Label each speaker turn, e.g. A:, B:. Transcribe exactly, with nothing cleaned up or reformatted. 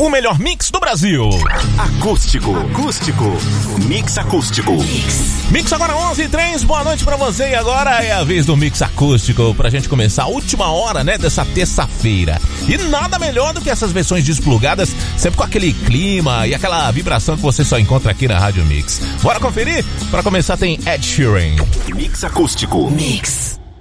A: O melhor mix do Brasil.
B: Acústico, acústico, mix acústico. Mix.
A: Mix agora onze e três, boa noite pra você. E agora é a vez do mix acústico pra gente começar a última hora, né, dessa terça-feira. E nada melhor do que essas versões desplugadas, sempre com aquele clima e aquela vibração que você só encontra aqui na Rádio Mix. Bora conferir? Pra começar tem Ed Sheeran.
B: Mix acústico.
C: Mix.